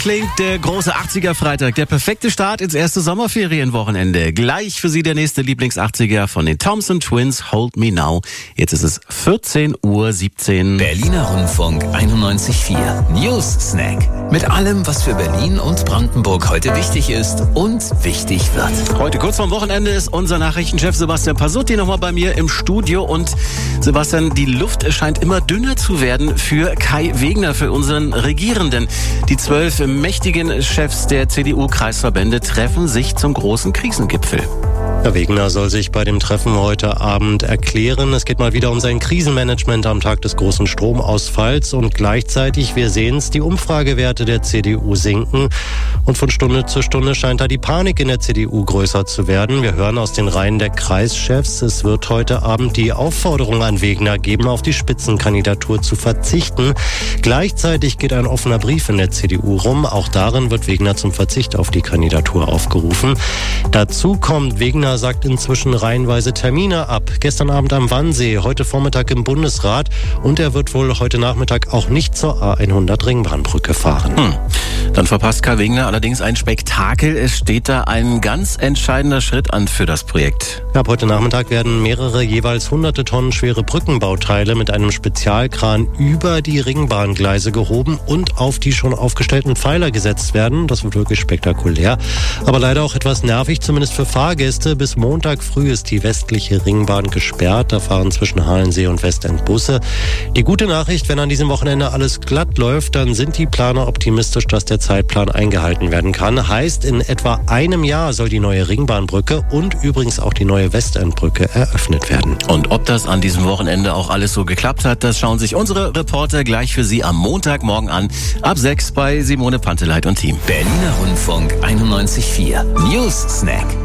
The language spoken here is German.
klingt der große 80er-Freitag, der perfekte Start ins erste Sommerferienwochenende. Gleich für Sie der nächste Lieblings-80er von den Thompson Twins, Hold Me Now. Jetzt ist es 14:17 Uhr. Berliner Rundfunk 91.4 News Snack. Mit allem, was für Berlin und Brandenburg heute wichtig ist und wichtig wird. Heute kurz vorm Wochenende ist unser Nachrichtenchef Sebastian Pasutti nochmal bei mir im Studio. Und Sebastian, die Luft scheint immer dünner zu werden für Kai Wegner, für unseren Regierenden. Die 12 mächtigen Chefs der CDU-Kreisverbände treffen sich zum großen Krisengipfel. Herr Wegner soll sich bei dem Treffen heute Abend erklären. Es geht mal wieder um sein Krisenmanagement am Tag des großen Stromausfalls. Und gleichzeitig, wir sehen es, die Umfragewerte der CDU sinken. Und von Stunde zu Stunde scheint da die Panik in der CDU größer zu werden. Wir hören aus den Reihen der Kreischefs, es wird heute Abend die Aufforderung an Wegner geben, auf die Spitzenkandidatur zu verzichten. Gleichzeitig geht ein offener Brief in der CDU rum. Auch darin wird Wegner zum Verzicht auf die Kandidatur aufgerufen. Dazu kommt, Wegner sagt inzwischen reihenweise Termine ab. Gestern Abend am Wannsee, heute Vormittag im Bundesrat. Und er wird wohl heute Nachmittag auch nicht zur A100 Ringbahnbrücke fahren. Dann verpasst Kai Wegner allerdings ein Spektakel. Es steht da ein ganz entscheidender Schritt an für das Projekt. Ab heute Nachmittag werden mehrere jeweils hunderte Tonnen schwere Brückenbauteile mit einem Spezialkran über die Ringbahngleise gehoben und auf die schon aufgestellten Pfeiler gesetzt werden. Das wird wirklich spektakulär. Aber leider auch etwas nervig, zumindest für Fahrgäste. Bis Montag früh ist die westliche Ringbahn gesperrt. Da fahren zwischen Halensee und Westend Busse. Die gute Nachricht, wenn an diesem Wochenende alles glatt läuft, dann sind die Planer optimistisch, dass der Zeitplan eingehalten werden kann. Heißt, in etwa einem Jahr soll die neue Ringbahnbrücke und übrigens auch die neue Westendbrücke eröffnet werden. Und ob das an diesem Wochenende auch alles so geklappt hat, das schauen sich unsere Reporter gleich für Sie am Montagmorgen an. Ab 6 bei Simone Panteleit und Team. Berliner Rundfunk 91.4 News Snack.